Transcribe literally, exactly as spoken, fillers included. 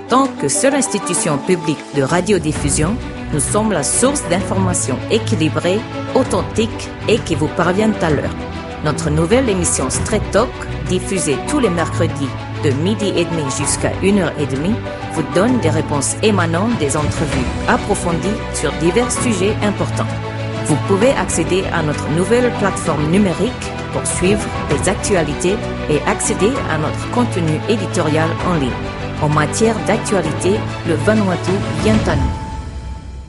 tant que seule institution publique de radiodiffusion, nous sommes la source d'informations équilibrées, authentiques et qui vous parviennent à l'heure. Notre nouvelle émission Straight Talk, diffusée tous les mercredis de midi et demi jusqu'à une heure trente, vous donne des réponses émanant des entrevues approfondies sur divers sujets importants. Vous pouvez accéder à notre nouvelle plateforme numérique pour suivre les actualités et accéder à notre contenu éditorial en ligne. En matière d'actualité, le Vanuatu vient à nous.